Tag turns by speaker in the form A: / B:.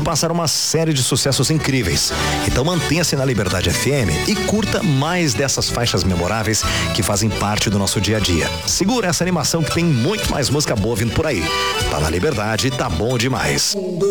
A: passar uma série de sucessos incríveis. Então mantenha-se na Liberdade FM e curta mais dessas faixas memoráveis que fazem parte do nosso dia a dia. Segura essa animação que tem muito mais música boa vindo por aí. Tá na Liberdade, tá bom demais.